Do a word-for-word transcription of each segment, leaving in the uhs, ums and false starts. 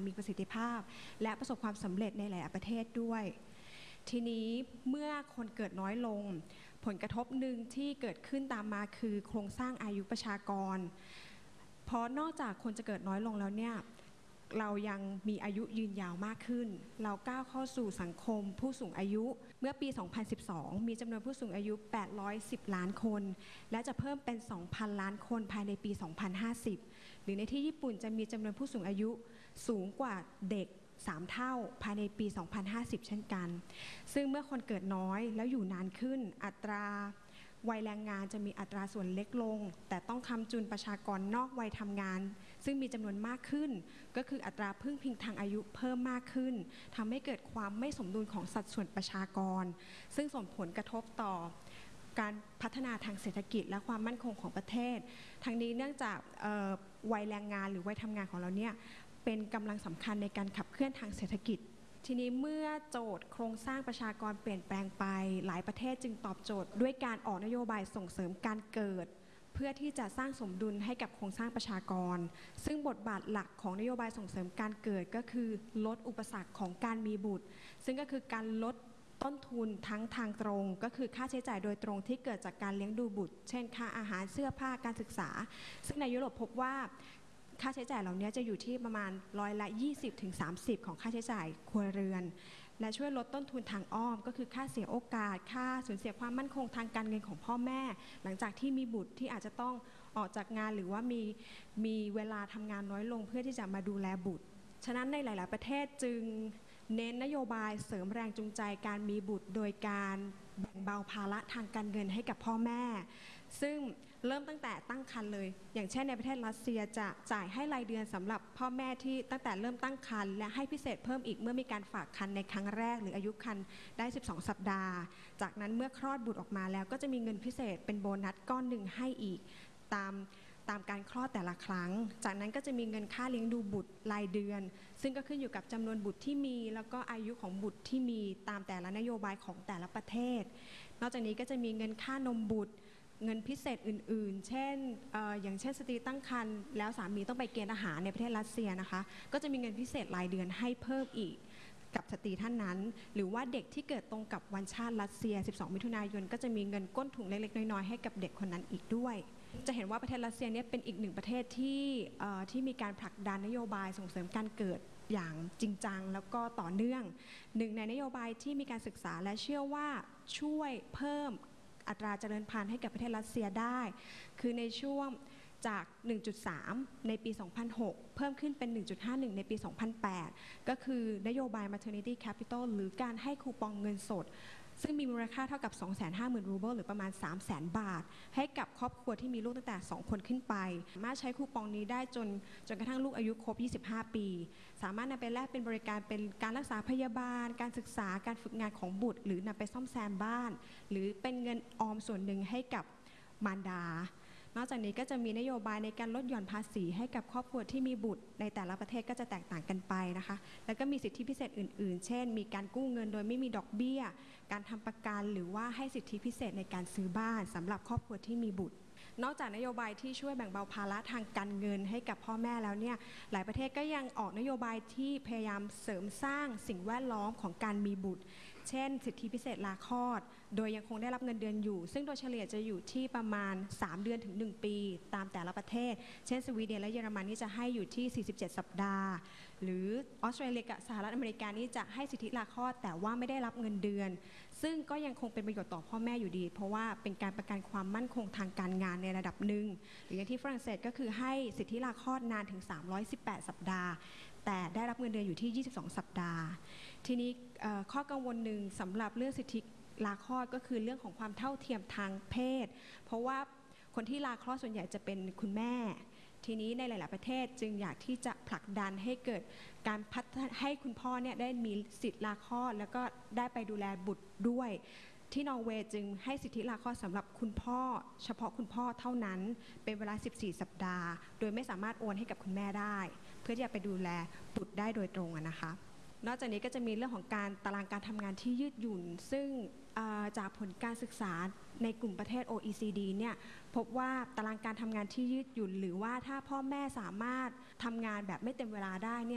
มีประสิทธิภาพและประสบความสำเร็จในหลายประเทศด้วยทีนี้เมื่อคนเกิดน้อยลงผลกระทบหนึ่งที่เกิดขึ้นตามมาคือโครงสร้างอายุประชากรเพราะนอกจากคนจะเกิดน้อยลงแล้วเนี่ยเรายังมีอายุยืนยาวมากขึ้นเราก้าวเข้าสู่สังคมผู้สูงอายุเมื่อปี สองพันสิบสอง มีจำนวนผู้สูงอายุ แปดร้อยสิบ ล้านคนและจะเพิ่มเป็น สองพัน ล้านคนภายในปี สองพันห้าสิบ หรือในที่ญี่ปุ่นจะมีจำนวนผู้สูงอายุสูงกว่าเด็กสามเท่าภายในปี สองพันห้าสิบ เช่นกันซึ่งเมื่อคนเกิดน้อยแล้วอยู่นานขึ้นอัตราวัยแรงงานจะมีอัตราส่วนเล็กลงแต่ต้องคำจุนประชากรนอกวัยทำงานซึ่งมีจำนวนมากขึ้นก็คืออัตราพึ่งพิงทางอายุเพิ่มมากขึ้นทำให้เกิดความไม่สมดุลของสัดส่วนประชากรซึ่งส่งผลกระทบต่อการพัฒนาทางเศรษฐกิจและความมั่นคงของประเทศทั้งนี้เนื่องจากวัยแรงงานหรือวัยทำงานของเราเนี่ยเป็นกำลังสำคัญในการขับเคลื่อนทางเศรษฐกิจทีนี้เมื่อโจทย์โครงสร้างประชากรเปลี่ยนแปลงไปหลายประเทศจึงตอบโจทย์ด้วยการออกนโยบายส่งเสริมการเกิดเพื่อที่จะสร้างสมดุลให้กับโครงสร้างประชากรซึ่งบทบาทหลักของนโยบายส่งเสริมการเกิดก็คือลดอุปสรรคของการมีบุตรซึ่งก็คือการลดต้นทุนทั้งทางตรงก็คือค่าใช้จ่ายโดยตรงที่เกิดจากการเลี้ยงดูบุตรเช่นค่าอาหารเสื้อผ้าการศึกษาซึ่งในยุโรปพบว่าค่าใช้จ่ายเหล่านี้จะอยู่ที่ประมาณร้อยละ ยี่สิบถึงสามสิบ ของค่าใช้จ่ายครัวเรือนและช่วยลดต้นทุนทางอ้อมก็คือค่าเสียโอกาสค่าสูญเสียความมั่นคงทางการเงินของพ่อแม่หลังจากที่มีบุตรที่อาจจะต้องออกจากงานหรือว่ามีมีเวลาทำงานน้อยลงเพื่อที่จะมาดูแลบุตรฉะนั้นในหลายๆประเทศจึงเน้นนโยบายเสริมแรงจูงใจการมีบุตรโดยการแบ่งเบาภาระทางการเงินให้กับพ่อแม่ซึ่งเริ่มตั้งแต่ตั้งครรภ์เลยอย่างเช่นในประเทศรัสเซียจะจ่ายให้รายเดือนสำหรับพ่อแม่ที่ตั้งแต่เริ่มตั้งครรภ์และให้พิเศษเพิ่มอีกเมื่อมีการฝากครรภ์ในครั้งแรกหรืออายุครรภ์ได้สิบสองสัปดาห์จากนั้นเมื่อคลอดบุตรออกมาแล้วก็จะมีเงินพิเศษเป็นโบนัสก้อนหนึ่งให้อีกตามตามการคลอดแต่ละครั้งจากนั้นก็จะมีเงินค่าเลี้ยงดูบุตรรายเดือนซึ่งก็ขึ้นอยู่กับจำนวนบุตรที่มีแล้วก็อายุของบุตรที่มีตามแต่ละนโยบายของแต่ละประเทศนอกจากนี้ก็จะมีเงินค่านมบุตรเงินพิเศษอื่นๆเช่น อ, อย่างเช่นสตรีตั้งครรภ์แล้วสามีต้องไปเกณฑ์อาหารในประเทศรัสเซียนะคะก็จะมีเงินพิเศษรายเดือนให้เพิ่มอีกกับสตรีท่านนั้นหรือว่าเด็กที่เกิดตรงกับวันชาติรัสเซียสิบสองมิถุนายนก็จะมีเงินก้นถุงเล็กๆน้อยๆให้กับเด็กคนนั้นอีกด้วยจะเห็นว่าประเทศรัสเซียเนี่ยเป็นอีกหนึ่งประเทศที่ที่มีการผลักดันนโยบายส่งเสริมการเกิดอย่างจริงจังแล้วก็ต่อเนื่องหนึ่งในนโยบายที่มีการศึกษาและเชื่อว่าช่วยเพิ่มอัตราเจริญพันธุ์ให้กับประเทศรัสเซียได้คือในช่วงจาก หนึ่งจุดสาม ในปี สองพันหก เพิ่มขึ้นเป็น หนึ่งจุดห้าหนึ่ง ในปี สองพันแปด ก็คือนโยบาย maternity capital หรือการให้คูปองเงินสดซึ่งมีมูลค่าเท่ากับ สองแสนห้าหมื่น รูเบิลหรือประมาณ สามแสน บาทให้กับครอบครัวที่มีลูกตั้งแต่สองคนขึ้นไปสามารถใช้คูปองนี้ได้จนจนกระทั่งลูกอายุครบยี่สิบห้าปีสามารถนำไปแลกเป็นบริการเป็นการรักษาพยาบาลการศึกษาการฝึกงานของบุตรหรือนำไปซ่อมแซมบ้านหรือเป็นเงินออมส่วนหนึ่งให้กับมารดานอกจากนี้ก็จะมีนโยบายในการลดหย่อนภาษีให้กับครอบครัวที่มีบุตรในแต่ละประเทศก็จะแตกต่างกันไปนะคะแล้วก็มีสิทธิพิเศษอื่นๆเช่นมีการกู้เงินโดยไม่มีดอกเบี้ยการทำประกันหรือว่าให้สิทธิพิเศษในการซื้อบ้านสำหรับครอบครัวที่มีบุตรนอกจากนโยบายที่ช่วยแบ่งเบาภาระทางการเงินให้กับพ่อแม่แล้วเนี่ยหลายประเทศก็ยังออกนโยบายที่พยายามเสริมสร้างสิ่งแวดล้อมของการมีบุตรเช่นสิทธิพิเศษลาคลอดโดยยังคงได้รับเงินเดือนอยู่ซึ่งโดยเฉลี่ยจะอยู่ที่ประมาณสามเดือนถึงหนึ่งปีตามแต่ละประเทศเช่นสวีเดนและเยอรมันนี่จะให้อยู่ที่สี่สิบเจ็ดสัปดาห์หรือออสเตรเลียกับสหรัฐอเมริกานี่จะให้สิทธิลาคลอดแต่ว่าไม่ได้รับเงินเดือนซึ่งก็ยังคงเป็นประโยชน์ต่อพ่อแม่อยู่ดีเพราะว่าเป็นการประกันความมั่นคงทางการงานในระดับหนึ่งหรืออย่างที่ฝรั่งเศสก็คือให้สิทธิลาคลอดนานถึงสามร้อยสิบแปดสัปดาห์แต่ได้รับเงินเดือนอยู่ที่ยี่สิบสองสัปดาห์ทีนี้ข้อกังวลหนึ่งสำหรับเรื่องสิทธิลาคลอดก็คือเรื่องของความเท่าเทียมทางเพศเพราะว่าคนที่ลาคลอดส่วนใหญ่จะเป็นคุณแม่ทีนี้ในหลายๆประเทศจึงอยากที่จะผลักดันให้เกิดการพัฒนาให้คุณพ่อเนี่ยได้มีสิทธิลาคลอดแล้วก็ได้ไปดูแลบุตรด้วยที่นอร์เวย์จึงให้สิทธิลาคลอดสำหรับคุณพ่อเฉพาะคุณพ่อเท่านั้นเป็นเวลาสิบสี่สัปดาห์โดยไม่สามารถโอนให้กับคุณแม่ได้เพื่อที่จะไปดูแลบุตรได้โดยตรงนะคะนอกจากนี้ก็จะมีเรื่องของการตารางการทำงานที่ยืดหยุ่นซึ่งจากผลการศึกษาในกลุ่มประเทศ โอ อี ซี ดี เนี่ยพบว่าตารางการทำงานที่ยืดหยุ่นหรือว่าถ้าพ่อแม่สามารถทำงานแบบไม่เต็มเวลาได้เนี่ย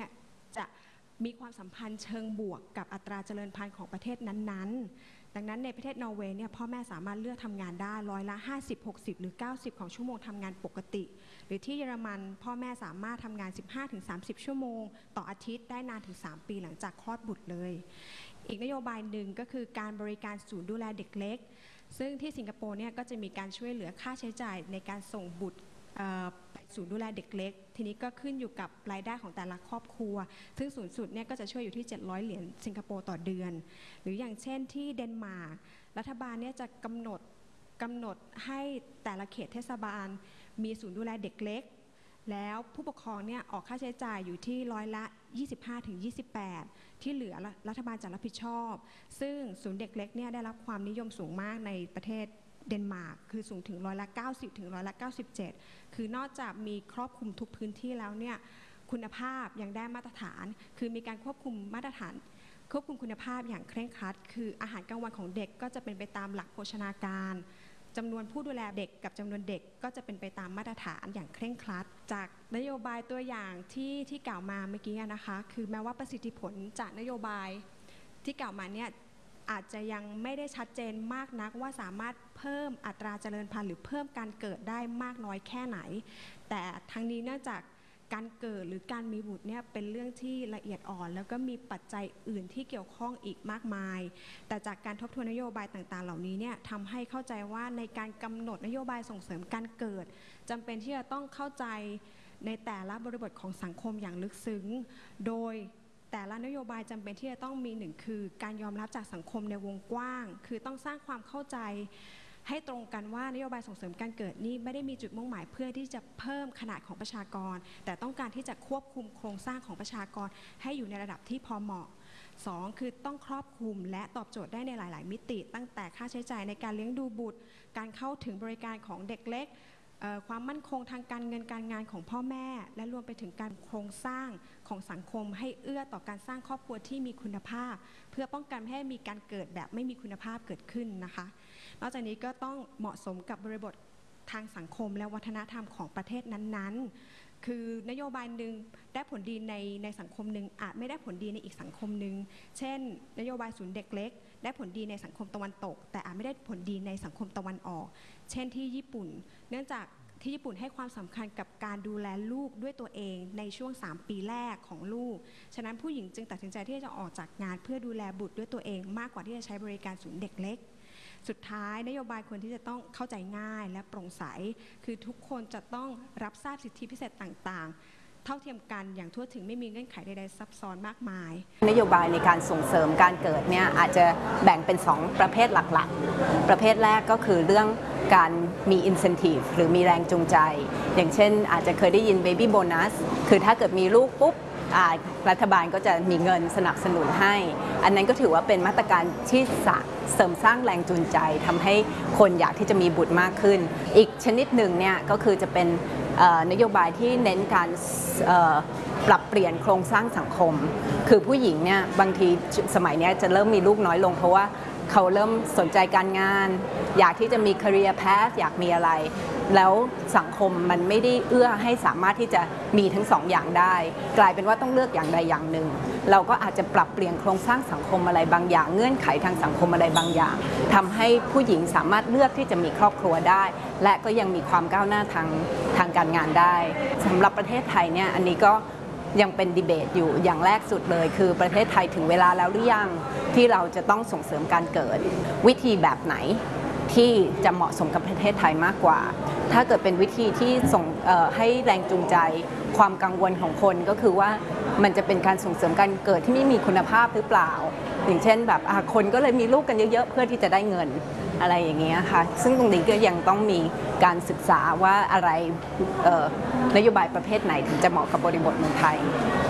จะมีความสัมพันธ์เชิงบวกกับอัตราเจริญพันธุ์ของประเทศนั้นๆดังนั้นในประเทศนอร์เวย์เนี่ยพ่อแม่สามารถเลือกทำงานได้ร้อยละห้าสิบ หกสิบ หรือ เก้าสิบ ของชั่วโมงทำงานปกติหรือที่เยอรมันพ่อแม่สามารถทำงาน สิบห้าถึงสามสิบ ชั่วโมงต่ออาทิตย์ได้นานถึงสามปีหลังจากคลอดบุตรเลยอีกนโยบายหนึ่งก็คือการบริการศูนย์ดูแลเด็กเล็กซึ่งที่สิงคโปร์เนี่ยก็จะมีการช่วยเหลือค่าใช้จ่ายในการส่งบุตรศูนย์ดูแลเด็กเล็กทีนี้ก็ขึ้นอยู่กับรายได้ของแต่ละครอบครัวซึ่งสูงสุดเนี่ยก็จะช่วยอยู่ที่เจ็ดร้อยเหรียญสิงคโปร์ต่อเดือนหรืออย่างเช่นที่เดนมาร์กรัฐบาลเนี่ยจะกำหนดกำหนดให้แต่ละเขตเทศบาลมีศูนย์ดูแลเด็กเล็กแล้วผู้ปกครองเนี่ยออกค่าใช้จ่ายอยู่ที่ร้อยละ ยี่สิบห้าถึงยี่สิบแปด ที่เหลือรัฐบาลจะรับผิดชอบซึ่งศูนย์เด็กเล็กเนี่ยได้รับความนิยมสูงมากในประเทศเดนมาร์กคือสูงถึงร้อยละเก้าสิบถึงร้อยละเก้าสิบเจ็ดคือนอกจากมีครอบคลุมทุกพื้นที่แล้วเนี่ยคุณภาพยังได้มาตรฐานคือมีการควบคุมมาตรฐานควบคุมคุณภาพอย่างเคร่งครัดคืออาหารกลางวันของเด็กก็จะเป็นไปตามหลักโภชนาการจำนวนผู้ดูแลเด็กกับจำนวนเด็กก็จะเป็นไปตามมาตรฐานอย่างเคร่งครัดจากนโยบายตัวอย่างที่ที่กล่าวมาเมื่อกี้นะคะคือแม้ว่าประสิทธิผลจากนโยบายที่กล่าวมาเนี่ยอาจจะยังไม่ได้ชัดเจนมากนักว่าสามารถเพิ่มอัตราเจริญพันธุ์หรือเพิ่มการเกิดได้มากน้อยแค่ไหนแต่ทั้งนี้เนื่องจากการเกิดหรือการมีบุตรเนี่ยเป็นเรื่องที่ละเอียดอ่อนแล้วก็มีปัจจัยอื่นที่เกี่ยวข้องอีกมากมายแต่จากการทบทวนนโยบายต่างๆเหล่านี้เนี่ยทำให้เข้าใจว่าในการกำหนดนโยบายส่งเสริมการเกิดจำเป็นที่จะต้องเข้าใจในแต่ละบริบทของสังคมอย่างลึกซึ้งโดยแต่ละนโยบายจำเป็นที่จะต้องมีหนึ่งคือการยอมรับจากสังคมในวงกว้างคือต้องสร้างความเข้าใจให้ตรงกันว่านโยบายส่งเสริมการเกิดนี้ไม่ได้มีจุดมุ่งหมายเพื่อที่จะเพิ่มขนาดของประชากรแต่ต้องการที่จะควบคุมโครงสร้างของประชากรให้อยู่ในระดับที่พอเหมาะสองคือต้องครอบคลุมและตอบโจทย์ได้ในหลายๆมิติตั้งแต่ค่าใช้จ่ายในการเลี้ยงดูบุตรการเข้าถึงบริการของเด็กเล็กความมั่นคงทางการเงินการงานของพ่อแม่และรวมไปถึงการโครงสร้างของสังคมให้เอื้อต่อการสร้างครอบครัวที่มีคุณภาพเพื่อป้องกันไม่ให้มีการเกิดแบบไม่มีคุณภาพเกิดขึ้นนะคะนอกจากนี้ก็ต้องเหมาะสมกับบริบททางสังคมและวัฒนธรรมของประเทศนั้นๆคือนโยบายหนึ่งได้ผลดีในในสังคมหนึ่งอาจไม่ได้ผลดีในอีกสังคมหนึ่งเช่นนโยบายศูนย์เด็กเล็กได้ผลดีในสังคมตะวันตกแต่อาจไม่ได้ผลดีในสังคมตะวันออกเช่นที่ญี่ปุ่นเนื่องจากที่ญี่ปุ่นให้ความสำคัญกับการดูแลลูกด้วยตัวเองในช่วงสามปีแรกของลูกฉะนั้นผู้หญิงจึงตัดสินใจที่จะออกจากงานเพื่อดูแลบุตรด้วยตัวเองมากกว่าที่จะใช้บริการศูนย์เด็กเล็กสุดท้ายนโยบายควรที่จะต้องเข้าใจง่ายและโปร่งใสคือทุกคนจะต้องรับทราบสิทธิพิเศษต่างๆเท่าเทียมกันอย่างทั่วถึงไม่มีเงื่อนไขใดๆซับซ้อนมากมายนโยบายในการส่งเสริมการเกิดเนี่ยอาจจะแบ่งเป็นสองประเภทหลักๆประเภทแรกก็คือเรื่องการมี incentive หรือมีแรงจูงใจอย่างเช่นอาจจะเคยได้ยิน baby bonus คือถ้าเกิดมีลูกปุ๊บรัฐบาลก็จะมีเงินสนับสนุนให้อันนั้นก็ถือว่าเป็นมาตรการที่เสริมสร้างแรงจูงใจทำให้คนอยากที่จะมีบุตรมากขึ้นอีกชนิดหนึ่งเนี่ยก็คือจะเป็นนโยบายที่เน้นการปรับเปลี่ยนโครงสร้างสังคมคือผู้หญิงเนี่ยบางทีสมัยนี้จะเริ่มมีลูกน้อยลงเพราะว่าเขาเริ่มสนใจการงานอยากที่จะมี career path อยากมีอะไรแล้วสังคมมันไม่ได้เอื้อให้สามารถที่จะมีทั้งสองอย่างได้กลายเป็นว่าต้องเลือกอย่างใดอย่างหนึ่งเราก็อาจจะปรับเปลี่ยนโครงสร้างสังคมอะไรบางอย่างเงื่อนไขทางสังคมอะไรบางอย่างทำให้ผู้หญิงสามารถเลือกที่จะมีครอบครัวได้และก็ยังมีความก้าวหน้าทางทางการงานได้สำหรับประเทศไทยเนี่ยอันนี้ก็ยังเป็นดีเบตอยู่อย่างแรกสุดเลยคือประเทศไทยถึงเวลาแล้วหรือยังที่เราจะต้องส่งเสริมการเกิดวิธีแบบไหนที่จะเหมาะสมกับประเทศไทยมากกว่าถ้าเกิดเป็นวิธีที่ส่งให้แรงจูงใจความกังวลของคนก็คือว่ามันจะเป็นการส่งเสริมการเกิดที่ไม่มีคุณภาพหรือเปล่าอย่างเช่นแบบคนก็เลยมีลูกกันเยอะๆเพื่อที่จะได้เงินอะไรอย่างเงี้ยค่ะซึ่งตรงนี้ก็ยังต้องมีการศึกษาว่าอะไรนโยบายประเภทไหนถึงจะเหมาะกับบริบทเมืองไทย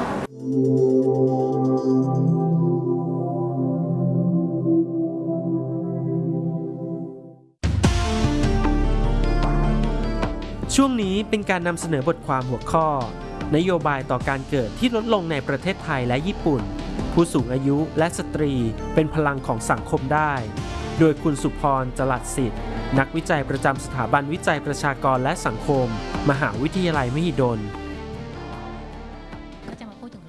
ช่วงนี้เป็นการนำเสนอบทความหัวข้อนโยบายต่อการเกิดที่ลดลงในประเทศไทยและญี่ปุ่นผู้สูงอายุและสตรีเป็นพลังของสังคมได้โดยคุณสุพรจรัสสิทธิ์นักวิจัยประจำสถาบันวิจัยประชากรและสังคมมหาวิทยาลัยมหิดลก็จะมาพูดถึงเรื่องนโย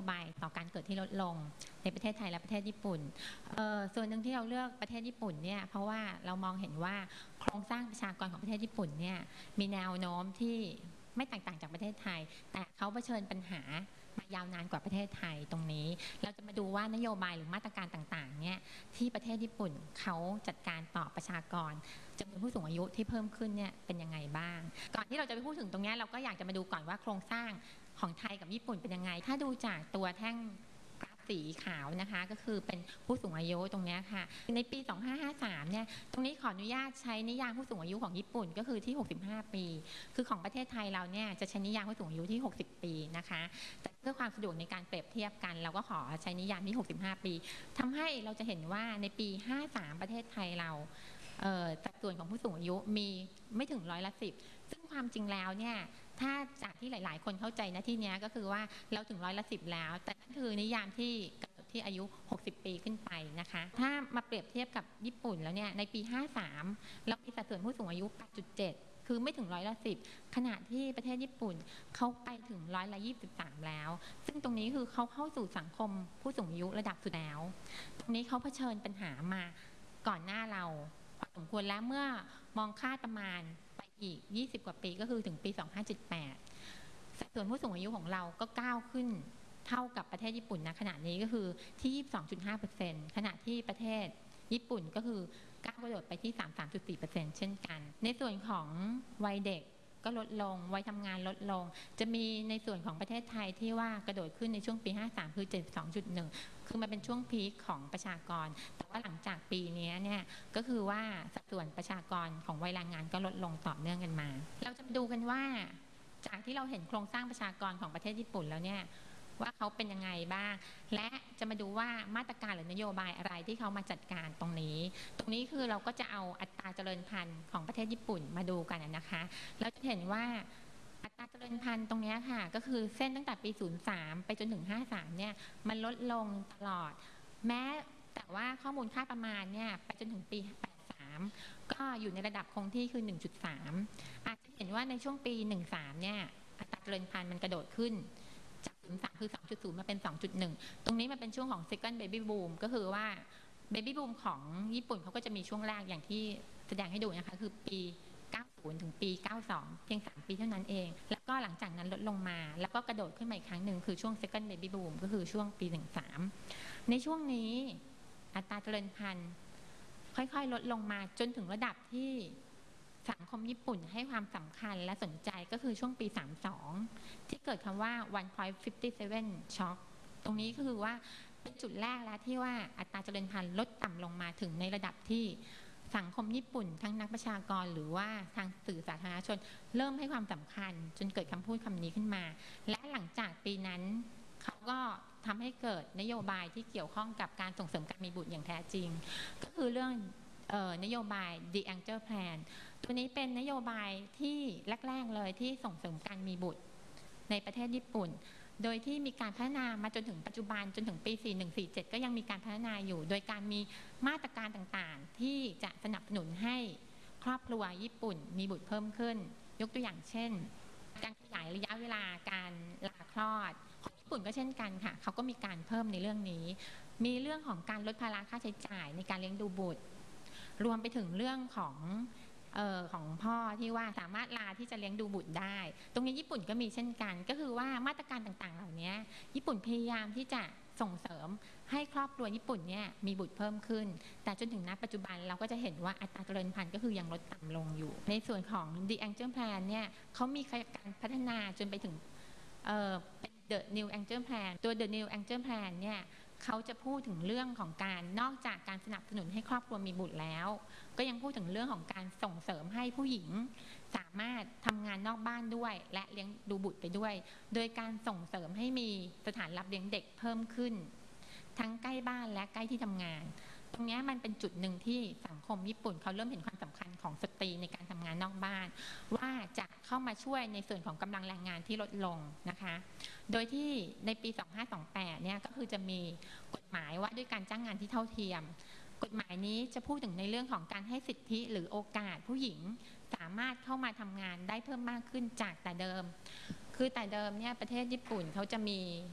บายต่อการเกิดที่ลดลงในประเทศไทยและประเทศญี่ปุ่นส่วนหนึ่งที่เราเลือกประเทศญี่ปุ่นเนี่ยเพราะว่าเรามองเห็นว่าโครงสร้างประชากรของประเทศญี่ปุ่นเนี่ยมีแนวโน้มที่ไม่แตกต่างจากประเทศไทยแต่เขาเผชิญปัญหามายาวนานกว่าประเทศไทยตรงนี้เราจะมาดูว่านโยบายหรือมาตรการต่างๆเนี่ยที่ประเทศญี่ปุ่นเขาจัดการต่อประชากรจำนวนผู้สูงอายุที่เพิ่มขึ้นเนี่ยเป็นยังไงบ้างก่อนที่เราจะไปพูดถึงตรงนี้เราก็อยากจะมาดูก่อนว่าโครงสร้างของไทยกับญี่ปุ่นเป็นยังไงถ้าดูจากตัวแท่งกราฟสีขาวนะคะก็คือเป็นผู้สูงอายุตรงนี้ค่ะในปีสองพันห้าร้อยห้าสิบสามเนี่ยตรงนี้ขออนุญาตใช้นิยามผู้สูงอายุของญี่ปุ่นก็คือที่หกสิบห้าปีคือของประเทศไทยเราเนี่ยจะใช้นิยามผู้สูงอายุที่หกสิบปีนะคะแต่เพื่อความสะดวกในการเปรียบเทียบกันเราก็ขอใช้นิยามที่หกสิบห้าปีทำให้เราจะเห็นว่าในปีห้าสามประเทศไทยเราสัดส่วนของผู้สูงอายุมีไม่ถึงร้อยละสิบซึ่งความจริงแล้วเนี่ยถ้าจากที่หลายๆคนเข้าใจนะที่นี้ก็คือว่าเราถึงร้อยละสิบแล้วแต่นั่นคือนิยามที่กำหนดที่อายุหกสิบปีขึ้นไปนะคะถ้ามาเปรียบเทียบกับญี่ปุ่นแล้วเนี่ยในปีห้าสามเรามีสัดส่วนผู้สูงอายุ แปดจุดเจ็ด คือไม่ถึงร้อยละสิบขณะที่ประเทศญี่ปุ่นเขาไปถึงร้อยละยี่สิบสามแล้วซึ่งตรงนี้คือเขาเข้าสู่สังคมผู้สูงอายุระดับสุดแล้วตรงนี้เขาเผชิญปัญหามาก่อนหน้าเราพอสมควรแล้วเมื่อมองค่าประมาณไปอีกยี่สิบกว่าปีก็คือถึงปีสองพันห้าร้อยเจ็ดสิบแปดสัดส่วนผู้สูงอายุของเราก็ก้าวขึ้นเท่ากับประเทศญี่ปุ่นณขณะนี้ก็คือที่ ยี่สิบสองจุดห้าเปอร์เซ็นต์ ขณะที่ประเทศญี่ปุ่นก็คือก้าวกระโดดไปที่ สามสิบสามจุดสี่เปอร์เซ็นต์ เช่นกันในส่วนของวัยเด็กก็ลดลงวัยทำงานลดลงจะมีในส่วนของประเทศไทยที่ว่ากระโดดขึ้นในช่วงปีห้าสามคือ เจ็ดสิบสองจุดหนึ่ง คือมันเป็นช่วงพีคของประชากรแต่ว่าหลังจากปีนี้เนี่ยก็คือว่าสัดส่วนประชากรของวัยแรงงานก็ลดลงต่อเนื่องกันมาเราจะมาดูกันว่าจากที่เราเห็นโครงสร้างประชากรของประเทศญี่ปุ่นแล้วเนี่ยว่าเขาเป็นยังไงบ้างและจะมาดูว่ามาตรการหรือนโยบายอะไรที่เขามาจัดการตรงนี้ตรงนี้คือเราก็จะเอาอัตราเจริญพันธุ์ของประเทศญี่ปุ่นมาดูกันนะคะเราจะเห็นว่าอัตราเจริญพันธุ์ตรงนี้ค่ะก็คือเส้นตั้งแต่ปีศูนย์สามไปจนถึงห้าสามเนี่ยมันลดลงตลอดแม้แต่ว่าข้อมูลค่าประมาณเนี่ยไปจนถึงปีแปดสามก็อยู่ในระดับคงที่คือ หนึ่งจุดสาม อาจจะเห็นว่าในช่วงปีสิบสามเนี่ยอัตราเจริญพันธุ์มันกระโดดขึ้นจากศูนย์สามคือ สองจุดศูนย์ มาเป็น สองจุดหนึ่ง ตรงนี้มันเป็นช่วงของ second baby boom ก็คือว่า baby boom ของญี่ปุ่นเขาก็จะมีช่วงแรกอย่างที่แสดงให้ดูนะคะคือปีเก้าสิบถึงปีเก้าสิบสองเพียงสามปีเท่านั้นเองแล้วก็หลังจากนั้นลดลงมาแล้วก็กระโดดขึ้นมาอีกครั้งหนึ่งคือช่วง second baby boom ก็คือช่วงปีสิบสามในช่วงนี้อัตราเจริญพันธุ์ค่อยๆลดลงมาจนถึงระดับที่สังคมญี่ปุ่นให้ความสำคัญและสนใจก็คือช่วงปีสามสิบสองที่เกิดคำว่า one point five seven shock ตรงนี้ก็คือว่าเป็นจุดแรกแล้วที่ว่าอัตราเจริญพันธุ์ลดต่ำลงมาถึงในระดับที่สังคมญี่ปุ่นทั้งนักประชากรหรือว่าทางสื่อสาธารณชนเริ่มให้ความสำคัญจนเกิดคำพูดคำนี้ขึ้นมาและหลังจากปีนั้นเขาก็ทำให้เกิดนโยบายที่เกี่ยวข้องกับการส่งเสริมการมีบุตรอย่างแท้จริงก็คือเรื่องนโยบาย The Angel Plan ตัวนี้เป็นนโยบายที่แรกๆเลยที่ส่งเสริมการมีบุตรในประเทศญี่ปุ่นโดยที่มีการพัฒนามาจนถึงปัจจุบันจนถึงปีสี่หนึ่งสี่เจ็ดก็ยังมีการพัฒนาอยู่โดยการมีมาตรการต่างๆที่จะสนับสนุนให้ครอบครัวญี่ปุ่นมีบุตรเพิ่มขึ้นยกตัวอย่างเช่นการขยายระยะเวลาการลาคลอดของญี่ปุ่นก็เช่นกันค่ะเขาก็มีการเพิ่มในเรื่องนี้มีเรื่องของการลดภาระค่าใช้จ่ายในการเลี้ยงดูบุตรรวมไปถึงเรื่องของเอ่อของพ่อที่ว่าสามารถลาที่จะเลี้ยงดูบุตรได้ตรงนี้ญี่ปุ่นก็มีเช่นกันก็คือว่ามาตรการต่างๆเหล่านี้ญี่ปุ่นพยายามที่จะส่งเสริมให้ครอบครัวญี่ปุ่นเนี่ยมีบุตรเพิ่มขึ้นแต่จนถึงณปัจจุบันเราก็จะเห็นว่าอัตราเจริญพันธุ์ก็คือยังลดต่ำลงอยู่ในส่วนของ The Angel Plan เนี่ยเขามีการพัฒนาจนไปถึงเอ่อเป็น The New Angel Plan ตัว The New Angel Plan เนี่ยเขาจะพูดถึงเรื่องของการนอกจากการสนับสนุนให้ครอบครัวมีบุตรแล้วก็ยังพูดถึงเรื่องของการส่งเสริมให้ผู้หญิงสามารถทำงานนอกบ้านด้วยและเลี้ยงดูบุตรไปด้วยโดยการส่งเสริมให้มีสถานรับเลี้ยงเด็กเพิ่มขึ้นทั้งใกล้บ้านและใกล้ที่ทำงานตรงนี้มันเป็นจุดหนึ่งที่สังคมญี่ปุ่นเขาเริ่มเห็นความสำคัญของสตรีในการทำงานนอกบ้านว่าจะเข้ามาช่วยในส่วนของกำลังแรงงานที่ลดลงนะคะโดยที่ในปีสองพันห้าร้อยยี่สิบแปดเนี่ยก็คือจะมีกฎหมายว่าด้วยการจ้างงานที่เท่าเทียมกฎหมายนี้จะพูดถึงในเรื่องของการให้สิทธิหรือโอกาสผู้หญิงสามารถเข้ามาทำงานได้เพิ่มมากขึ้นจากแต่เดิมคือแต่เดิมเนี่ยประเทศญี่ปุ่นเขาจะมีก่อน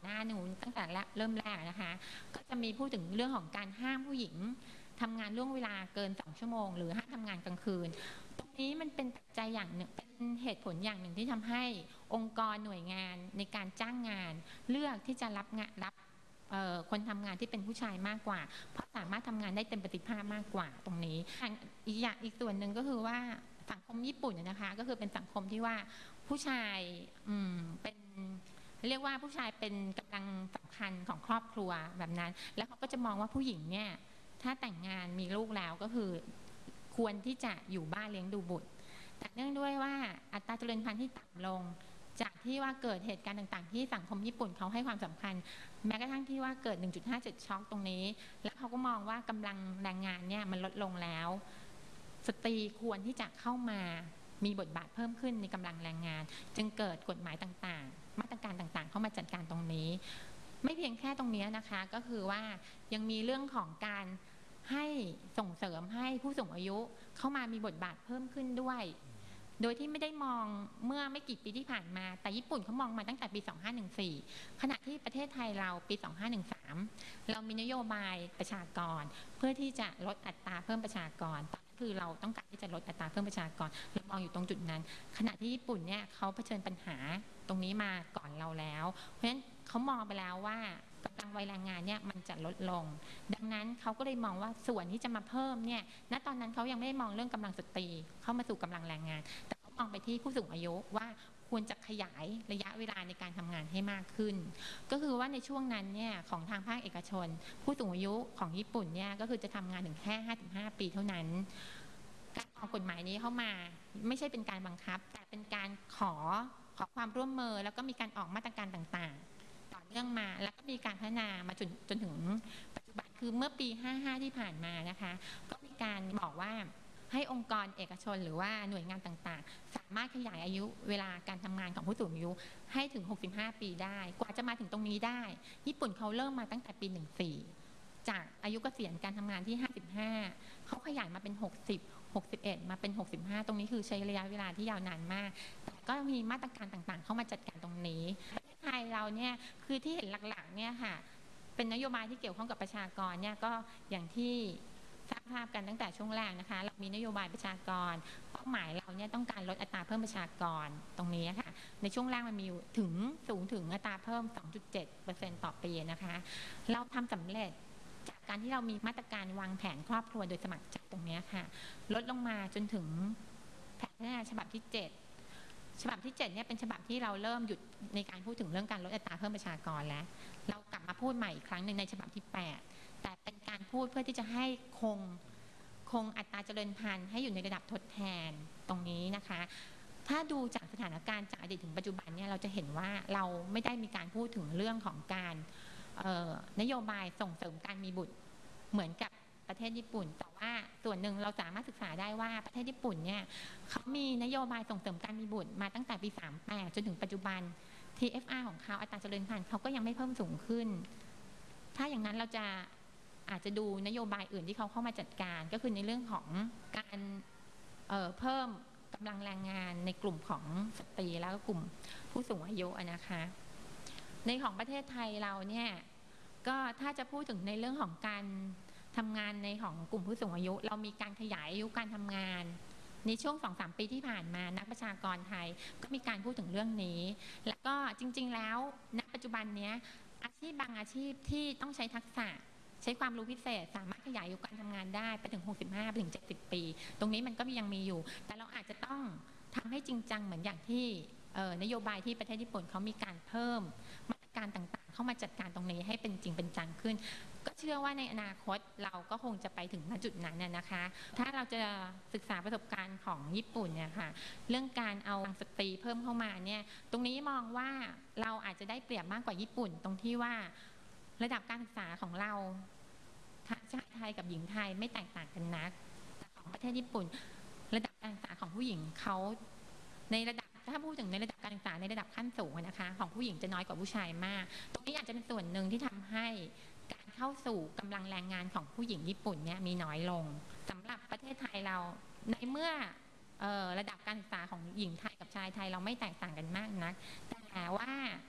หน้านู้นตั้งแต่เริ่มแรกนะคะก็จะมีพูดถึงเรื่องของการห้ามผู้หญิงทำงานล่วงเวลาเกินสองชั่วโมงหรือห้ามทำงานกลางคืนตรงนี้มันเป็นปัจจัยอย่างหนึ่งเป็นเหตุผลอย่างหนึ่งที่ทำให้องค์กรหน่วยงานในการจ้างงานเลือกที่จะรับงานรับคนทำงานที่เป็นผู้ชายมากกว่าเพราะสามารถทำงานได้เต็มประสิทธิภาพมากกว่าตรงนี้อีกอย่างอีกส่วนหนึ่งก็คือว่าสังคมญี่ปุ่นนะคะก็คือเป็นสังคมที่ว่าผู้ชายเป็นเรียกว่าผู้ชายเป็นกำลังสำคัญของครอบครัวแบบนั้นแล้วเขาก็จะมองว่าผู้หญิงเนี่ยถ้าแต่งงานมีลูกแล้วก็คือควรที่จะอยู่บ้านเลี้ยงดูบุตรแต่เนื่องด้วยว่าอัตราเจริญพันธุ์ที่ต่ำลงจากที่ว่าเกิดเหตุการณ์ต่างๆที่สังคมญี่ปุ่นเขาให้ความสำคัญแม้กระทั่งที่ว่าเกิด หนึ่งจุดห้าเจ็ด ช็อคตรงนี้แล้วเขาก็มองว่ากำลังแรงงานเนี่ยมันลดลงแล้วสตรีควรที่จะเข้ามามีบทบาทเพิ่มขึ้นในกำลังแรงงานจึงเกิดกฎหมายต่างๆมาตรการต่างๆเข้ามาจัดการตรงนี้ไม่เพียงแค่ตรงนี้นะคะก็คือว่ายังมีเรื่องของการให้ส่งเสริมให้ผู้สูงอายุเข้ามามีบทบาทเพิ่มขึ้นด้วยโดยที่ไม่ได้มองเมื่อไม่กี่ปีที่ผ่านมาแต่ญี่ปุ่นเขามองมาตั้งแต่ปีสองพันห้าร้อยสิบสี่ขณะที่ประเทศไทยเราปีสองพันห้าร้อยสิบสามเรามีนโยบายประชากรเพื่อที่จะลดอัตราเพิ่มประชากรคือเราต้องการที่จะลดอัตราเพิ่มประชากรเรามองอยู่ตรงจุดนั้นขณะที่ญี่ปุ่นเนี่ยเขาเผชิญปัญหาตรงนี้มาก่อนเราแล้วเพราะฉะนั้นเขามองไปแล้วว่ากำลังวัยแรงงานเนี่ยมันจะลดลงดังนั้นเขาก็เลยมองว่าส่วนที่จะมาเพิ่มเนี่ยณตอนนั้นเขายังไม่ได้มองเรื่องกำลังสตรีเข้ามาสู่กำลังแรงงานแต่เขามองไปที่ผู้สูงอายุว่าควรจะขยายระยะเวลาในการทำงานให้มากขึ้นก็คือว่าในช่วงนั้นเนี่ยของทางภาคเอกชนผู้สูงอายุของญี่ปุ่นเนี่ยก็คือจะทำงานถึงแค่ ห้าถึงห้า ปีเท่านั้นการออกกฎหมายนี้เข้ามาไม่ใช่เป็นการบังคับแต่เป็นการขอขอความร่วมมือแล้วก็มีการออกมาตรการต่างๆต่อเนื่องมาแล้วก็มีการพัฒนามาจนจนถึงปัจจุบันคือเมื่อปีห้าสิบห้าที่ผ่านมานะคะก็มีการบอกว่าให้องค์กรเอกชนหรือว่าหน่วยงานต่างๆสามารถขยายอายุเวลาการทำงานของผู้สูงอายุให้ถึงหกสิบห้าปีได้กว่าจะมาถึงตรงนี้ได้ญี่ปุ่นเขาเริ่มมาตั้งแต่ปีหนึ่งสี่จากอายุเกษียณการทำงานที่ห้าสิบห้าเขาขยายมาเป็นหกสิบ หกสิบเอ็ดมาเป็นหกสิบห้าตรงนี้คือใช้ระยะเวลาที่ยาวนานมากแต่ก็มีมาตรการต่างๆเข้ามาจัดการตรงนี้ประเทศไทยเราเนี่ยคือที่เห็นหลักๆเนี่ยค่ะเป็นนโยบายที่เกี่ยวข้องกับประชากรเนี่ยก็อย่างที่ทราบภาพกันตั้งแต่ช่วงแรกนะคะเรามีนโยบายประชากรเป้าหมายเราเนี่ยต้องการลดอัตราเพิ่มประชากรตรงนี้ค่ะในช่วงแรกมันมีถึงสูงถึงอัตราเพิ่ม สองจุดเจ็ดเปอร์เซ็นต์ ต่อปีนะคะเราทำสำเร็จจากการที่เรามีมาตรการวางแผนครอบครัวโดยสมัครใจตรงนี้ค่ะลดลงมาจนถึงแผนพัฒนาฉบับที่เจ็ดฉบับที่เจ็ดเนี่ยเป็นฉบับที่เราเริ่มหยุดในการพูดถึงเรื่องการลดอัตราเพิ่มประชากรแล้วเรากลับมาพูดใหม่อีกครั้งหนึ่งในฉบับที่แปดแต่เป็นการพูดเพื่อที่จะให้คงคงอัตราเจริญพันธุ์ให้อยู่ในระดับทดแทนตรงนี้นะคะถ้าดูจากสถานการณ์จากอดีตถึงปัจจุบันเนี่ยเราจะเห็นว่าเราไม่ได้มีการพูดถึงเรื่องของการนโยบายส่งเสริมการมีบุตรเหมือนกับประเทศญี่ปุ่นแต่ว่าส่วนหนึ่งเราสามารถศึกษาได้ว่าประเทศญี่ปุ่นเนี่ยเขามีนโยบายส่งเสริมการมีบุตรมาตั้งแต่ปีสามสิบแปดจนถึงปัจจุบัน ที เอฟ อาร์ ของเขาอัตราเจริญพันธุ์เขาก็ยังไม่เพิ่มสูงขึ้นถ้าอย่างนั้นเราจะอาจจะดูนโยบายอื่นที่เขาเข้ามาจัดการก็คือในเรื่องของการเอ่อเพิ่มกำลังแรงงานในกลุ่มของสตรีแล้วก็กลุ่มผู้สูงอายุนะคะในของประเทศไทยเราเนี่ยก็ถ้าจะพูดถึงในเรื่องของการทำงานในของกลุ่มผู้สูงอายุเรามีการขยายอายุการทำงานในช่วง สองถึงสาม ปีที่ผ่านมานักประชากรไทยก็มีการพูดถึงเรื่องนี้แล้วก็จริงๆแล้วณปัจจุบันนี้อาชีพบางอาชีพที่ต้องใช้ทักษะใช้ความรู้พิเศษสามารถขยายอายุการทำงานได้ไปถึงหกสิบห้าไปถึงเจ็ดสิบปีตรงนี้มันก็ยังมีอยู่แต่เราอาจจะต้องทำให้จริงจังเหมือนอย่างที่นโยบายที่ประเทศญี่ปุ่นเขามีการเพิ่มมาตรการต่างๆเข้ามาจัดการตรงนี้ให้เป็นจริงเป็นจังขึ้นก็เชื่อว่าในอนาคตเราก็คงจะไปถึงณจุดนั้นน่ะนะคะถ้าเราจะศึกษาประสบการณ์ของญี่ปุ่นเนี่ยค่ะเรื่องการเอาสตรีเพิ่มเข้ามาเนี่ยตรงนี้มองว่าเราอาจจะได้เปรียบมากกว่าญี่ปุ่นตรงที่ว่าระดับการศึกษาของเราชายไทยกับหญิงไทยไม่แตกต่างกันนักแต่ของประเทศญี่ปุ่นระดับการศึกษาของผู้หญิงเขาในระดับถ้าพูดถึงในระดับการศึกษาในระดับขั้นสูงนะคะของผู้หญิงจะน้อยกว่าผู้ชายมากตรงนี้อาจจะเป็นส่วนหนึ่งที่ทำให้การเข้าสู่กำลังแรงงานของผู้หญิงญี่ปุ่นเนี่ยมีน้อยลงสำหรับประเทศไทยเราในเมื่อเอ่อระดับการศึกษาของหญิงไทยกับชายไทยเราไม่แตกต่างกันมากนักแต่ว่า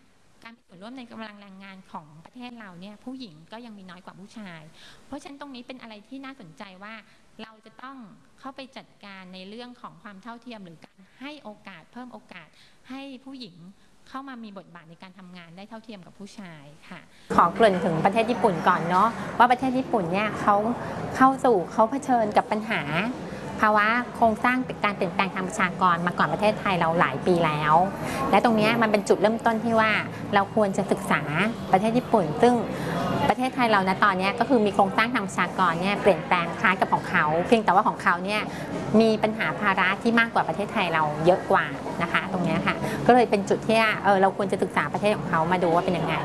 การมีส่วนร่วมในกำลังแรงงานของประเทศเราเนี่ยผู้หญิงก็ยังมีน้อยกว่าผู้ชายเพราะฉะนั้นตรงนี้เป็นอะไรที่น่าสนใจว่าเราจะต้องเข้าไปจัดการในเรื่องของความเท่าเทียมหรือการให้โอกาสเพิ่มโอกาสให้ผู้หญิงเข้ามามีบทบาทในการทำงานได้เท่าเทียมกับผู้ชายค่ะขอเกริ่นถึงประเทศญี่ปุ่นก่อนเนาะว่าประเทศญี่ปุ่นเนี่ยเขาเข้าสู่เขาเผชิญกับปัญหาภาวะโครงสร้างการเปลี่ยนแปลงทางประชากรมาก่อนประเทศไทยเราหลายปีแล้วและตรงนี้มันเป็นจุดเริ่มต้นที่ว่าเราควรจะศึกษาประเทศญี่ปุ่นซึ่งประเทศไทยเราณตอนนี้ก็คือมีโครงสร้างทางประชากรเนี่ยเปลี่ยนแปลงคล้ายกับของเขาเพียงแต่ว่าของเขาเนี่ยมีปัญหาภาระที่มากกว่าประเทศไทยเราเยอะกว่านะคะตรงนี้ค่ะก็เลยเป็นจุดที่เออเราควรจะศึกษาประเทศของเขามาดูว่าเป็นยังไง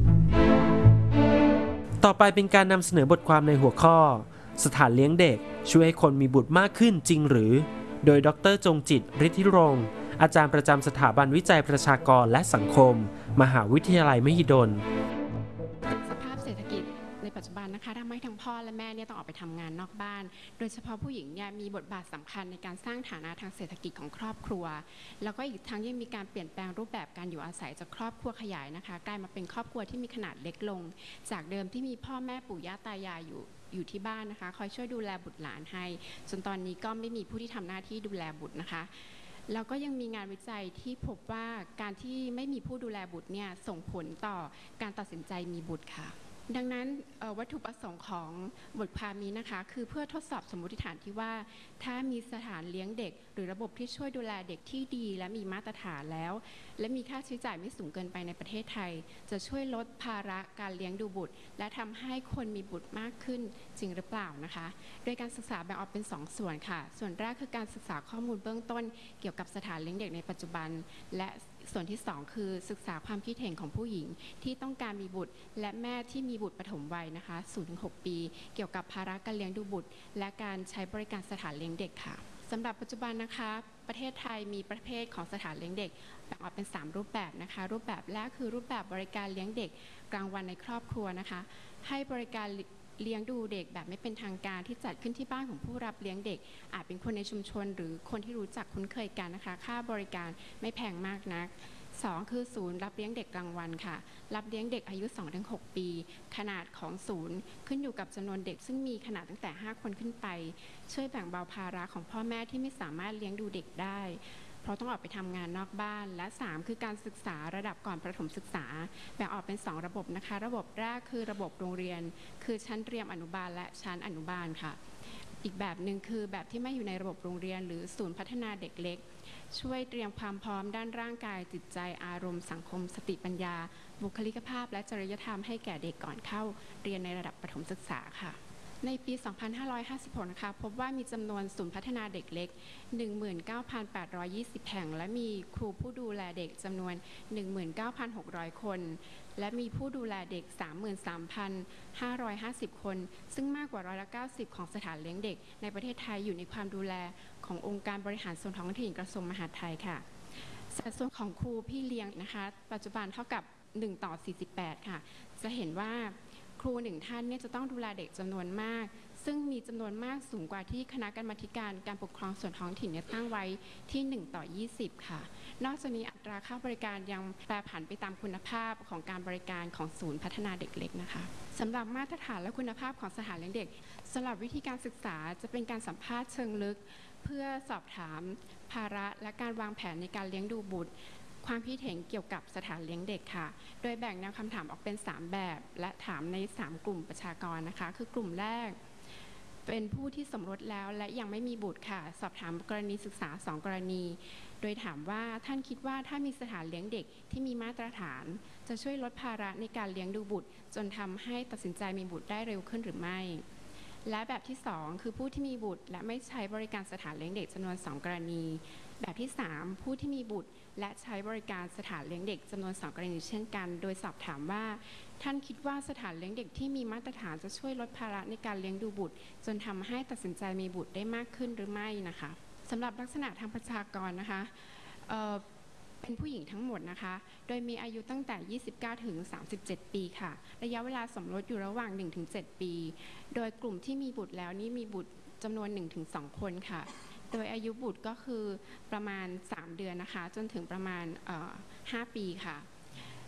ต่อไปเป็นการนำเสนอบทความในหัวข้อสถานเลี้ยงเด็กช่วยให้คนมีบุตรมากขึ้นจริงหรือโดยดร.จงจิตฤทธิรงค์อาจารย์ประจำสถาบันวิจัยประชากรและสังคมมหาวิทยาลัยมหิดลสภาพเศรษฐกิจในปัจจุบันนะคะทำให้ทั้งพ่อและแม่เนี่ยต้องออกไปทำงานนอกบ้านโดยเฉพาะผู้หญิงเนี่ยมีบทบาทสำคัญในการสร้างฐานะทางเศรษฐกิจของครอบครัวแล้วก็อีกทั้งยังมีการเปลี่ยนแปลงรูปแบบการอยู่อาศัยจากครอบครัวขยายนะคะกลายมาเป็นครอบครัวที่มีขนาดเล็กลงจากเดิมที่มีพ่อแม่ปู่ย่าตายายอยู่อยู่ที่บ้านนะคะคอยช่วยดูแลบุตรหลานให้จนตอนนี้ก็ไม่มีผู้ที่ทำหน้าที่ดูแลบุตรนะคะแล้วก็ยังมีงานวิจัยที่พบว่าการที่ไม่มีผู้ดูแลบุตรเนี่ยส่งผลต่อการตัดสินใจมีบุตรค่ะดังนั้นวัตถุประสงค์ของบทความนี้นะคะคือเพื่อทดสอบสมมติฐานที่ว่าถ้ามีสถานเลี้ยงเด็กหรือระบบที่ช่วยดูแลเด็กที่ดีและมีมาตรฐานแล้วและมีค่าใช้จ่ายไม่สูงเกินไปในประเทศไทยจะช่วยลดภาระการเลี้ยงดูบุตรและทำให้คนมีบุตรมากขึ้นจริงหรือเปล่านะคะโดยการศึกษาแบ่งออกเป็นสองส่วนค่ะส่วนแรกคือการศึกษาข้อมูลเบื้องต้นเกี่ยวกับสถานเลี้ยงเด็กในปัจจุบันและส่วนที่สองคือศึกษาความคิดเห็นของผู้หญิงที่ต้องการมีบุตรและแม่ที่มีบุตรปฐมวัยนะคะ ศูนย์ถึงหก ปีเกี่ยวกับภาระการเลี้ยงดูบุตรและการใช้บริการสถานเลี้ยงเด็กค่ะสำหรับปัจจุบันนะคะประเทศไทยมีประเภทของสถานเลี้ยงเด็กแบ่งออกเป็นสามรูปแบบนะคะรูปแบบแรกคือรูปแบบบริการเลี้ยงเด็กกลางวันในครอบครัวนะคะให้บริการเลี้ยงดูเด็กแบบไม่เป็นทางการที่จัดขึ้นที่บ้านของผู้รับเลี้ยงเด็กอาจเป็นคนในชุมชนหรือคนที่รู้จักคุ้นเคยกันนะคะค่าบริการไม่แพงมากนักสองคือศูนย์รับเลี้ยงเด็กกลางวันค่ะรับเลี้ยงเด็กอายุ สองถึงหก ปีขนาดของศูนย์ขึ้นอยู่กับจำนวนเด็กซึ่งมีขนาดตั้งแต่ห้าคนขึ้นไปช่วยแบ่งเบาภาระของพ่อแม่ที่ไม่สามารถเลี้ยงดูเด็กได้เพราะต้องออกไปทำงานนอกบ้านและสามคือการศึกษาระดับก่อนประถมศึกษาแบ่งออกเป็นสองระบบนะคะระบบแรกคือระบบโรงเรียนคือชั้นเตรียมอนุบาลและชั้นอนุบาลค่ะอีกแบบหนึ่งคือแบบที่ไม่อยู่ในระบบโรงเรียนหรือศูนย์พัฒนาเด็กเล็กช่วยเตรียมความพร้อมด้านร่างกายจิตใจอารมณ์สังคมสติปัญญาบุคลิกภาพและจริยธรรมให้แก่เด็กก่อนเข้าเรียนในระดับประถมศึกษาค่ะในปี สองพันห้าร้อยห้าสิบหก นะคะพบว่ามีจำนวนศูนย์พัฒนาเด็กเล็ก หนึ่งหมื่นเก้าพันแปดร้อยยี่สิบ แห่งและมีครูผู้ดูแลเด็กจำนวน หนึ่งหมื่นเก้าพันหกร้อย คนและมีผู้ดูแลเด็ก สามหมื่นสามพันห้าร้อยห้าสิบ คนซึ่งมากกว่าร้อยละเก้าสิบของสถานเลี้ยงเด็กในประเทศไทยอยู่ในความดูแลขององค์การบริหารส่วนท้องถิ่นกระทรวงมหาดไทยค่ะสัดส่วนของครูพี่เลี้ยงนะคะปัจจุบันเท่ากับหนึ่งต่อสี่สิบแปดค่ะจะเห็นว่าครูหนึ่งท่านเนี่ยจะต้องดูแลเด็กจำนวนมากซึ่งมีจำนวนมากสูงกว่าที่คณะกรรมาธิการการปกครองส่วนท้องถิ่นเนี่ยตั้งไว้ที่หนึ่งต่อยี่สิบค่ะนอกจากนี้อัตราค่าบริการยังแปรผันไปตามคุณภาพของการบริการของศูนย์พัฒนาเด็กเล็กนะคะสำหรับมาตรฐานและคุณภาพของสถานเลี้ยงเด็กสำหรับวิธีการศึกษาจะเป็นการสัมภาษณ์เชิงลึกเพื่อสอบถามภาระและการวางแผนในการเลี้ยงดูบุตรความคิดเห็นเกี่ยวกับสถานเลี้ยงเด็กค่ะโดยแบ่งแนวคำถามออกเป็นสามแบบและถามในสามกลุ่มประชากรนะคะคือกลุ่มแรกเป็นผู้ที่สมรสแล้วและยังไม่มีบุตรค่ะสอบถามกรณีศึกษาสองกรณีโดยถามว่าท่านคิดว่าถ้ามีสถานเลี้ยงเด็กที่มีมาตรฐานจะช่วยลดภาระในการเลี้ยงดูบุตรจนทำให้ตัดสินใจมีบุตรได้เร็วขึ้นหรือไม่และแบบที่สองคือผู้ที่มีบุตรและไม่ใช้บริการสถานเลี้ยงเด็กจำนวนสองกรณีแบบที่สามผู้ที่มีบุตรและใช้บริการสถานเลี้ยงเด็กจำนวนสองกรณีเช่นกันโดยสอบถามว่าท่านคิดว่าสถานเลี้ยงเด็กที่มีมาตรฐานจะช่วยลดภาระในการเลี้ยงดูบุตรจนทำให้ตัดสินใจมีบุตรได้มากขึ้นหรือไม่นะคะสำหรับลักษณะทางประชากรนะคะเอ่อเป็นผู้หญิงทั้งหมดนะคะโดยมีอายุตั้งแต่ยี่สิบเก้าถึงสามสิบเจ็ดปีค่ะระยะเวลาสมรสอยู่ระหว่าง หนึ่งถึงเจ็ด ปีโดยกลุ่มที่มีบุตรแล้วนี่มีบุตรจำนวน หนึ่งถึงสอง คนค่ะโดยอายุบุตรก็คือประมาณสามเดือนนะคะจนถึงประมาณห้าปีค่ะ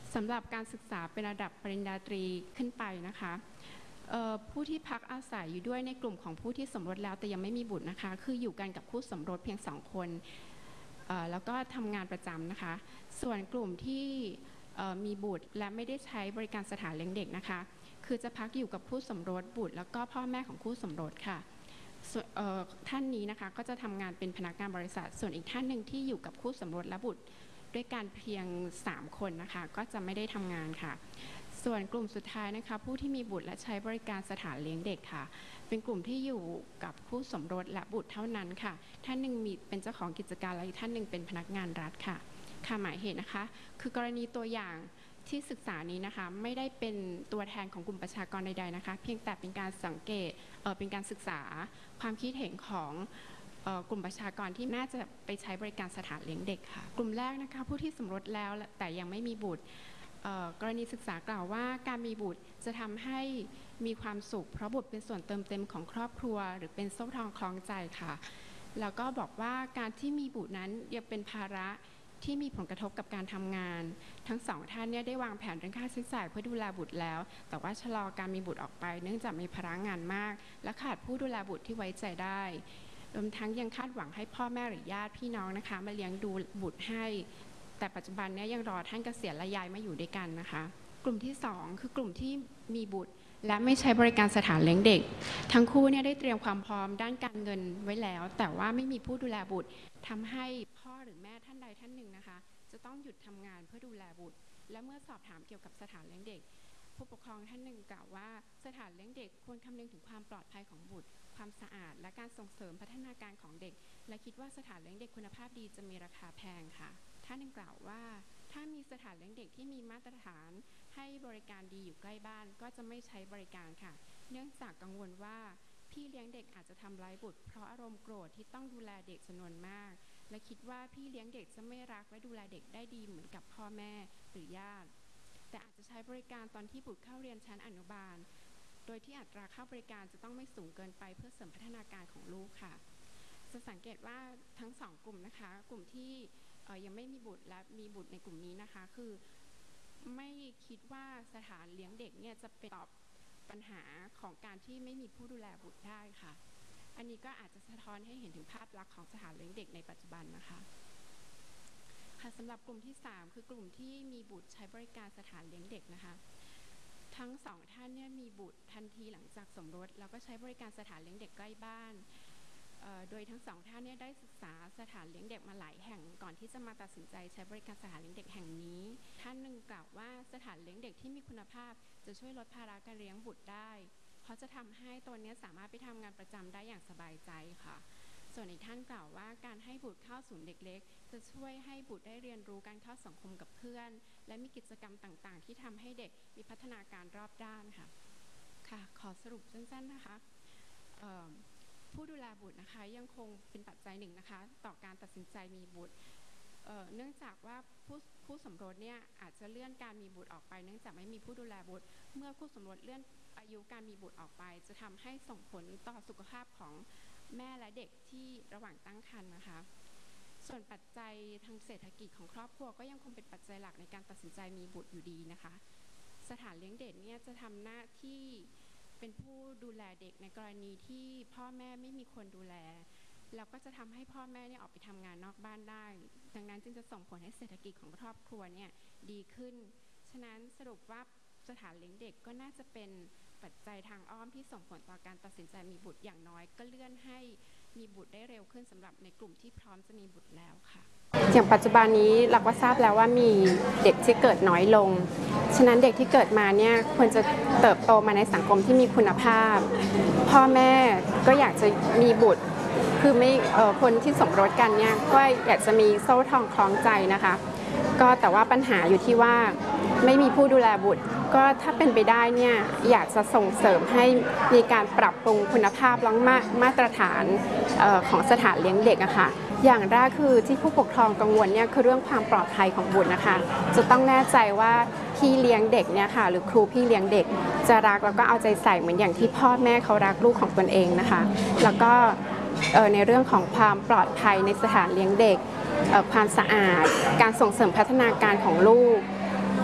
สำหรับการศึกษาเป็นระดับปริญญาตรีขึ้นไปนะคะผู้ที่พักอาศัยอยู่ด้วยในกลุ่มของผู้ที่สมรสแล้วแต่ยังไม่มีบุตรนะคะคืออยู่กันกับคู่สมรสเพียงสองคนแล้วก็ทำงานประจำนะคะส่วนกลุ่มที่มีบุตรและไม่ได้ใช้บริการสถานเลี้ยงเด็กนะคะคือจะพักอยู่กับคู่สมรสบุตรแล้วก็พ่อแม่ของคู่สมรสค่ะท่านนี้นะคะก็จะทำงานเป็นพนักงานบริษัทส่วนอีกท่านหนึ่งที่อยู่กับคู่สมรสและบุตรด้วยกันเพียงสามคนนะคะก็จะไม่ได้ทำงานค่ะส่วนกลุ่มสุดท้ายนะคะผู้ที่มีบุตรและใช้บริการสถานเลี้ยงเด็กค่ะเป็นกลุ่มที่อยู่กับคู่สมรสและบุตรเท่านั้นค่ะท่านหนึ่งมีเป็นเจ้าของกิจการและอีกท่านหนึ่งเป็นพนักงานรัฐค่ะค่ะหมายเหตุนะคะคือกรณีตัวอย่างที่ศึกษานี้นะคะไม่ได้เป็นตัวแทนของกลุ่มประชากรใดๆนะคะเพียงแต่เป็นการสังเกตเอ่อเป็นการศึกษาความคิดเห็นของกลุ่มประชากรที่น่าจะไปใช้บริการสถานเลี้ยงเด็กค่ะกลุ่มแรกนะคะผู้ที่สมรสแล้วแต่ยังไม่มีบุตรกรณีศึกษากล่าวว่าการมีบุตรจะทำให้มีความสุขเพราะบุตรเป็นส่วนเติมเต็มของครอบครัวหรือเป็นโซ่ทองคล้องใจค่ะแล้วก็บอกว่าการที่มีบุตรนั้นยังเป็นภาระที่มีผลกระทบกับการทำงานทั้งสองท่านเนี่ยได้วางแผนเรื่องค่าใช้จ่ายเพื่อดูแลบุตรแล้วแต่ว่าชะลอการมีบุตรออกไปเนื่องจากมีภาระงานมากและขาดผู้ดูแลบุตรที่ไว้ใจได้รวมทั้งยังคาดหวังให้พ่อแม่หรือญาติพี่น้องนะคะมาเลี้ยงดูบุตรให้แต่ปัจจุบันนี้ยังรอท่านเกษียณและย้ายมาอยู่ด้วยกันนะคะกลุ่มที่สองคือกลุ่มที่มีบุตรและไม่ใช้บริการสถานเลี้ยงเด็กทั้งคู่เนี่ยได้เตรียมความพร้อมด้านการเงินไว้แล้วแต่ว่าไม่มีผู้ดูแลบุตรทำให้พ่อหรือแม่ท่านใดท่านหนึ่งนะคะจะต้องหยุดทำงานเพื่อดูแลบุตรและเมื่อสอบถามเกี่ยวกับสถานเลี้ยงเด็กผู้ปกครองท่านหนึ่งกล่าวว่าสถานเลี้ยงเด็กควรคำนึงถึงความปลอดภัยของบุตรความสะอาดและการส่งเสริมพัฒนาการของเด็กและคิดว่าสถานเลี้ยงเด็กคุณภาพดีจะมีราคาแพงค่ะท่านหนึ่งกล่าวว่าถ้ามีสถานเลี้ยงเด็กที่มีมาตรฐานให้บริการดีอยู่ใกล้บ้านก็จะไม่ใช้บริการค่ะเนื่องจากกังวลว่าพี่เลี้ยงเด็กอาจจะทำร้ายบุตรเพราะอารมณ์โกรธที่ต้องดูแลเด็กจำนวนมากและคิดว่าพี่เลี้ยงเด็กจะไม่รักและดูแลเด็กได้ดีเหมือนกับพ่อแม่หรือญาติแต่อาจจะใช้บริการตอนที่บุตรเข้าเรียนชั้นอนุบาลโดยที่อัตราค่าบริการจะต้องไม่สูงเกินไปเพื่อเสริมพัฒนาการของลูกค่ะจะสังเกตว่าทั้งสองกลุ่มนะคะกลุ่มที่ยังไม่มีบุตรและมีบุตรในกลุ่มนี้นะคะคือไม่คิดว่าสถานเลี้ยงเด็กเนี่ยจะเป็นตอบปัญหาของการที่ไม่มีผู้ดูแลบุตรได้ค่ะอันนี้ก็อาจจะสะท้อนให้เห็นถึงภาพลักษณ์ของสถานเลี้ยงเด็กในปัจจุบันนะคะค่ะสำหรับกลุ่มที่สามคือกลุ่มที่มีบุตรใช้บริการสถานเลี้ยงเด็กนะคะทั้งสองท่านเนี่ยมีบุตรทันทีหลังจากสมรสแล้วก็ใช้บริการสถานเลี้ยงเด็กใกล้บ้านโดยทั้งสองท่านเนี่ยได้ศึกษาสถานเลี้ยงเด็กมาหลายแห่งก่อนที่จะมาตัดสินใจใช้บริการสถานเลี้ยงเด็กแห่งนี้ท่านหนึ่งกล่าวว่าสถานเลี้ยงเด็กที่มีคุณภาพจะช่วยลดภาระการเลี้ยงบุตรได้เพราะจะทำให้ตัวนี้สามารถไปทำงานประจำได้อย่างสบายใจค่ะส่วนอีกท่านกล่าวว่าการให้บุตรเข้าศูนย์เด็กเล็กจะช่วยให้บุตรได้เรียนรู้การเข้าสังคมกับเพื่อนและมีกิจกรรมต่างๆที่ทำให้เด็กมีพัฒนาการรอบด้านค่ะค่ะขอสรุปสั้นๆนะคะผู้ดูแลบุตรนะคะยังคงเป็นปัจจัยหนึ่งนะคะต่อการตัดสินใจมีบุตร เ, เนื่องจากว่าผู้ผู้สมรสเนี่ยอาจจะเลื่อนการมีบุตรออกไปเนื่องจากไม่มีผู้ดูแลบุตรเมื่อคู่สมรสเลื่อนอายุการมีบุตรออกไปจะทำให้ส่งผลต่อสุขภาพของแม่และเด็กที่ระหว่างตั้งครรภ์นะคะส่วนปัจจัยทางเศรษฐกิจของครอบครัวก็ยังคงเป็นปัจจัยหลักในการตัดสินใจมีบุตรอยู่ดีนะคะสถานเลี้ยงเด็กเนี่ยจะทำหน้าที่เป็นผู้ดูแลเด็กในกรณีที่พ่อแม่ไม่มีคนดูแลแล้วก็จะทำให้พ่อแม่เนี่ยออกไปทำงานนอกบ้านได้ดังนั้นจึงจะส่งผลให้เศรษฐกิจของครอบครัวเนี่ยดีขึ้นฉะนั้นสรุปว่าสถานเลี้ยงเด็กก็น่าจะเป็นปัจจัยทางอ้อมที่ส่งผลต่อการตัดสินใจมีบุตรอย่างน้อยก็เลื่อนให้มีบุตรได้เร็วขึ้นสำหรับในกลุ่มที่พร้อมจะมีบุตรแล้วค่ะอย่างปัจจุบันนี้เราก็ทราบแล้วว่ามีเด็กที่เกิดน้อยลงฉะนั้นเด็กที่เกิดมาเนี่ยควรจะเติบโตมาในสังคมที่มีคุณภาพพ่อแม่ก็อยากจะมีบุตรคือไม่เอ่อคนที่สมรสกันเนี่ยก็อยากจะมีโซ่ทองคล้องใจนะคะก็แต่ว่าปัญหาอยู่ที่ว่าไม่มีผู้ดูแลบุตรก็ถ้าเป็นไปได้เนี่ยอยากจะส่งเสริมให้มีการปรับปรุงคุณภาพและมาตรฐานเอ่อของสถานเลี้ยงเด็กอะค่ะอย่างแรกคือที่ผู้ปกครองกังวลเนี่ยคือเรื่องความปลอดภัยของบุตรนะคะจะต้องแน่ใจว่าพี่เลี้ยงเด็กเนี่ยค่ะหรือครูพี่เลี้ยงเด็กจะรักแล้วก็เอาใจใส่เหมือนอย่างที่พ่อแม่เขารักลูกของตนเองนะคะแล้วก็ในเรื่องของความปลอดภัยในสถานเลี้ยงเด็กความสะอาดการส่งเสริมพัฒนาการของลูก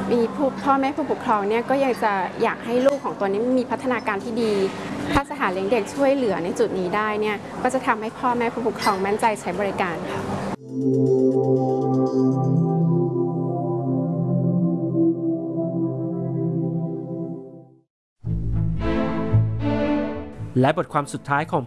มีผู้พ่อแม่ผู้ปกครองเนี่ยก็ยังจะอยากให้ลูกของตัวนี้มีพัฒนาการที่ดีถ้าสถานเลี้ยงเด็กช่วยเหลือในจุดนี้ได้เนี่ยก็จะทำให้พ่อแม่ผู้ปกครองมั่นใจใช้บริการค่ะและบทความสุดท้ายของ